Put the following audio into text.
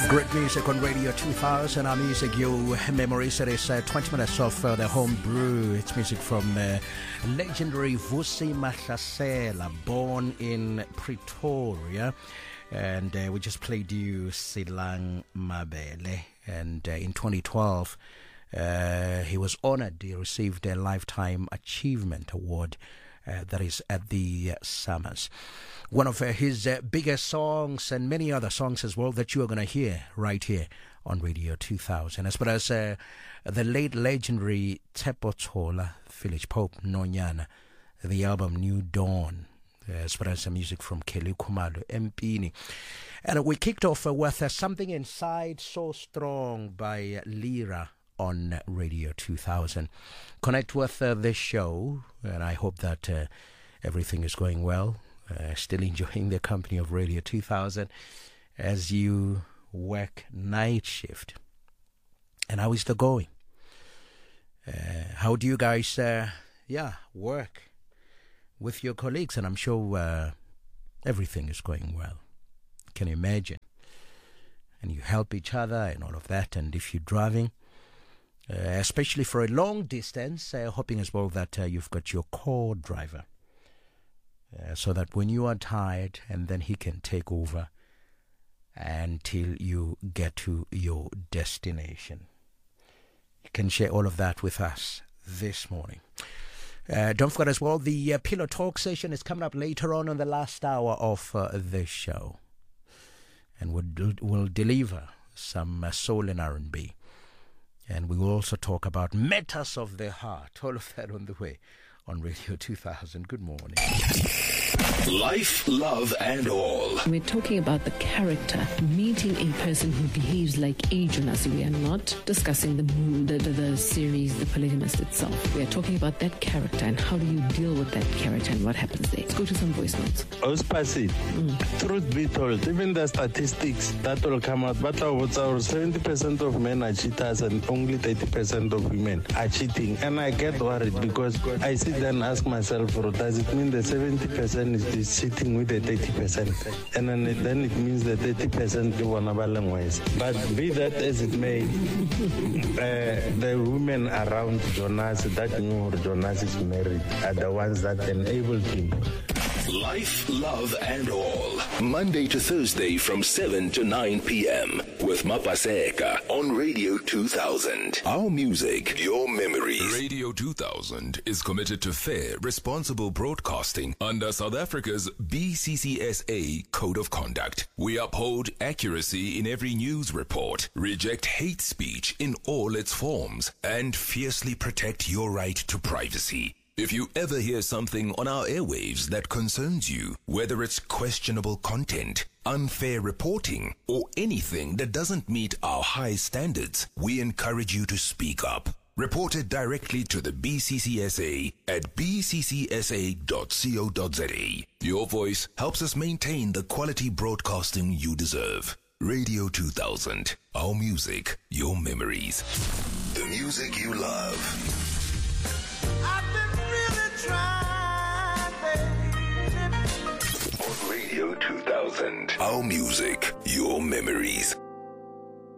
Great music on Radio 2000. Our music, your memories. It is 20 minutes of the home brew. It's music from legendary Vusi Mahlasela, born in Pretoria. And we just played you Silang Mabele. And in 2012, he was honored. He received a Lifetime Achievement Award. That is at the Summers. One of his biggest songs and many other songs as well that you are going to hear right here on Radio 2000. As well as the late legendary Tshepo Tshola, Village Pope Nonyana, the album New Dawn, as well as the music from Kelly Khumalo, Mpini. And we kicked off with Something Inside So Strong by Lira on Radio 2000. Connect with this show, and I hope that everything is going well. Still enjoying the company of Radio 2000 as you work night shift. And how is the going? How do you guys work with your colleagues? And I'm sure everything is going well. Can you imagine? And you help each other and all of that. And if you're driving, especially for a long distance, hoping as well that you've got your co-driver, so that when you are tired, and then he can take over until you get to your destination. You can share all of that with us this morning. Don't forget as well, the Pillow Talk session is coming up later on the last hour of this show. And we'll deliver some soul and R&B. And we will also talk about matters of the heart. All of that on the way on Radio 2000. Good morning. Life, love, and all. We're talking about the character, meeting a person who behaves like a Jonas. We are not discussing the series, The Polygamist itself. We are talking about that character and how do you deal with that character and what happens there. Let's go to some voice notes. Ospasi, truth be told, even the statistics that will come out, but 70% of men are cheaters and only 30% of women are cheating. And I get worried because I sit there and ask myself, does it mean the 70% is cheating with the 30%? And then it means the 30% ways. But be that as it may, the women around Jonas that knew Jonas is married are the ones that enabled him. Life, love, and all. Monday to Thursday from 7 to 9 p.m. with Mapaseka on Radio 2000. Our music, your memories. Radio 2000 is committed to fair, responsible broadcasting under South Africa's BCCSA Code of Conduct. We uphold accuracy in every news report, reject hate speech in all its forms, and fiercely protect your right to privacy. If you ever hear something on our airwaves that concerns you, whether it's questionable content, unfair reporting, or anything that doesn't meet our high standards, we encourage you to speak up. Report it directly to the BCCSA at bccsa.co.za. Your voice helps us maintain the quality broadcasting you deserve. Radio 2000. Our music, your memories. The music you love. On Radio 2000. Our music, your memories.